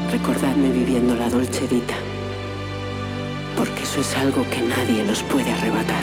recordadme viviendo la dolce vita, porque eso es algo que nadie nos puede arrebatar.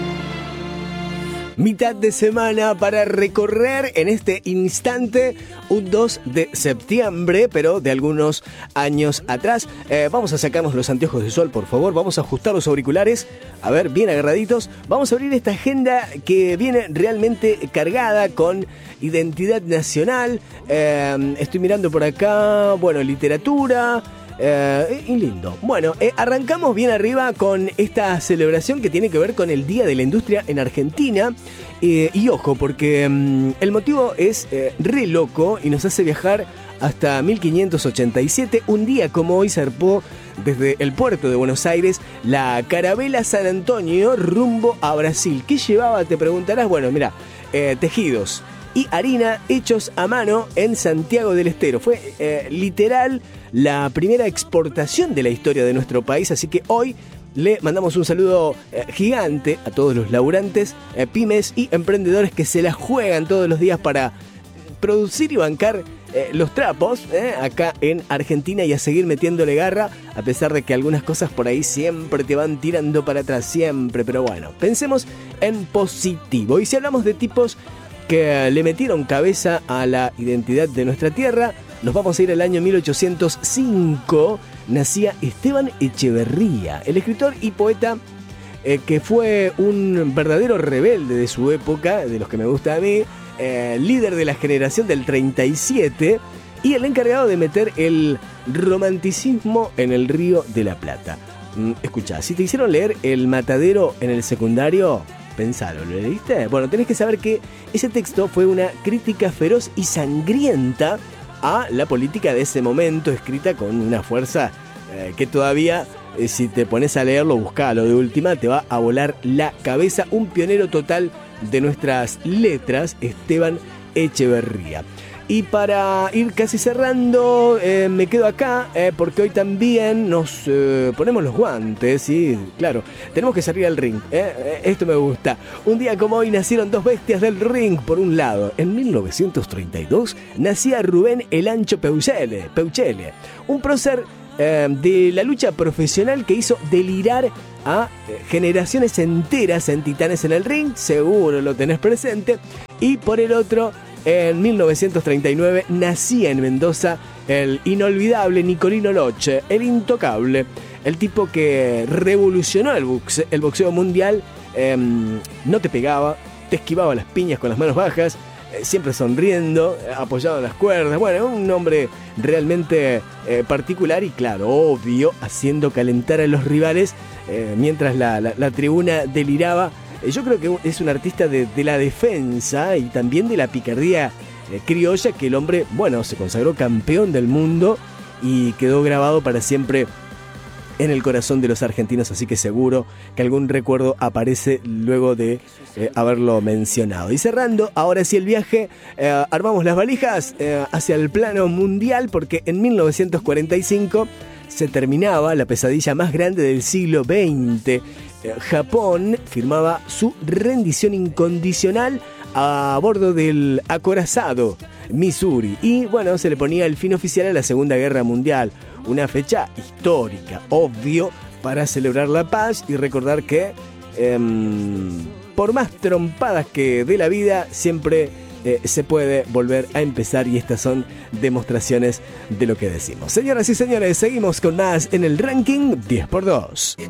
Mitad de semana para recorrer en este instante un 2 de septiembre, pero de algunos años atrás. Vamos a sacarnos los anteojos de sol, por favor. Vamos a ajustar los auriculares, a ver, bien agarraditos. Vamos a abrir esta agenda que viene realmente cargada con identidad nacional. Estoy mirando por acá, bueno, literatura. Y lindo. Bueno, arrancamos bien arriba con esta celebración que tiene que ver con el Día de la Industria en Argentina. Y ojo, porque el motivo es re loco y nos hace viajar hasta 1587. Un día como hoy zarpó desde el puerto de Buenos Aires la carabela San Antonio rumbo a Brasil. ¿Qué llevaba? Te preguntarás. Bueno, mira, tejidos y harina hechos a mano en Santiago del Estero. Fue literal la primera exportación de la historia de nuestro país, así que hoy le mandamos un saludo gigante a todos los laburantes, pymes y emprendedores que se la juegan todos los días para producir y bancar los trapos acá en Argentina y a seguir metiéndole garra, a pesar de que algunas cosas por ahí siempre te van tirando para atrás, siempre. Pero bueno, pensemos en positivo. Y si hablamos de tipos que le metieron cabeza a la identidad de nuestra tierra, nos vamos a ir al año 1805. Nacía Esteban Echeverría, el escritor y poeta que fue un verdadero rebelde de su época, de los que me gusta a mí, líder de la generación del 37 y el encargado de meter el romanticismo en el Río de la Plata. Escuchá, si te hicieron leer El Matadero en el secundario, pensalo, ¿lo leíste? Bueno, tenés que saber que ese texto fue una crítica feroz y sangrienta a la política de ese momento, escrita con una fuerza que todavía, si te pones a leerlo, buscalo de última, te va a volar la cabeza. Un pionero total de nuestras letras, Esteban Echeverría. Y para ir casi cerrando, me quedo acá porque hoy también nos ponemos los guantes y claro, tenemos que salir al ring. Esto me gusta. Un día como hoy nacieron dos bestias del ring. Por un lado, en 1932 nacía Rubén El Ancho Peuchele, un prócer de la lucha profesional que hizo delirar a generaciones enteras en Titanes en el Ring, seguro lo tenés presente. Y por el otro, en 1939 nacía en Mendoza el inolvidable Nicolino Loche, el intocable, el tipo que revolucionó el boxeo mundial. No te pegaba, te esquivaba las piñas con las manos bajas, siempre sonriendo, apoyado en las cuerdas. Bueno, un hombre realmente particular y claro, obvio, haciendo calentar a los rivales mientras la tribuna deliraba. Yo creo que es un artista de la defensa y también de la picardía criolla, que el hombre, bueno, se consagró campeón del mundo y quedó grabado para siempre en el corazón de los argentinos, así que seguro que algún recuerdo aparece luego de haberlo mencionado. Y cerrando, ahora sí el viaje, armamos las valijas hacia el plano mundial, porque en 1945 se terminaba la pesadilla más grande del siglo XX. Japón firmaba su rendición incondicional a bordo del acorazado Missouri y bueno, se le ponía el fin oficial a la Segunda Guerra Mundial, una fecha histórica, obvio, para celebrar la paz y recordar que por más trompadas que dé la vida, siempre se puede volver a empezar, y estas son demostraciones de lo que decimos. Señoras y señores, seguimos con más en el ranking 10x2.